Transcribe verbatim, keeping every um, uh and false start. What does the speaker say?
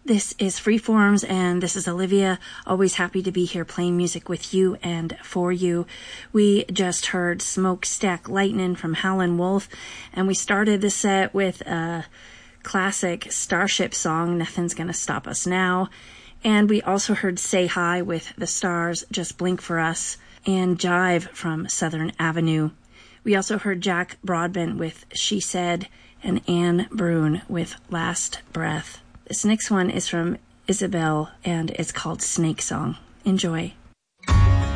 This is Freeforms, and this is Olivia. Always happy to be here playing music with you and for you. We just heard Smokestack Lightnin' from Howlin' Wolf, and we started the set with a classic Starship song, Nothing's Gonna Stop Us Now. And we also heard Say Hi with The Stars, Just Blink for Us, and Jive from Southern Avenue. We also heard Jack Broadbent with She Said, and Anne Brune with Last Breath. This next one is from Isabel, and it's called Snake Song. Enjoy.